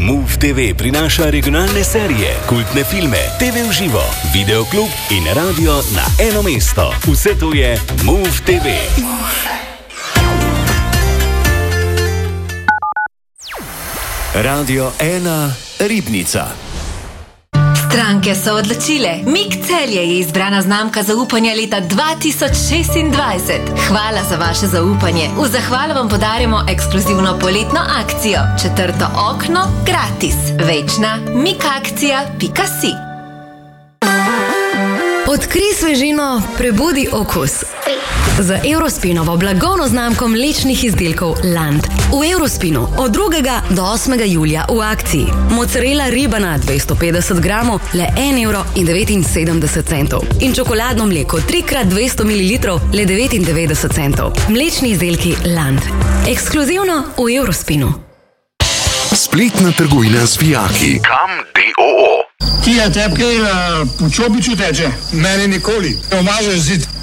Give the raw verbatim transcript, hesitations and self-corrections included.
Move te ve prinaša regionalne serije, kultne filme, te ve v živo, videoklub in radio na eno mesto. Vse to je Move te ve. Radio ena Ribnica. Stranke so odločile. Mik Celje je izbrana znamka zaupanja leta dva tisoč šestindvajset. Hvala za vaše zaupanje. V zahvalo vam podarjamo ekskluzivno poletno akcijo. Četrto okno gratis. Večna mikakcija pika si. Odkrij svežino, prebudi okus. Z Eurospinovo blagovno znamko mlečnih izdelkov Land. V Eurospinu od drugega do osmega julija v akciji. Mozzarella ribana dvesto petdeset gramov le en evro in devetinsedemdeset centov. In čokoladno mleko tri krat dvesto mililitrov le devetindevetdeset centov. Mlečni izdelki Land. Ekskluzivno v Eurospinu. Spletna trgovina z vijaki. Kam D O O. Ti je tebi kaj uh, po čopiču teče? Meni nikoli. Ne omažeš zid.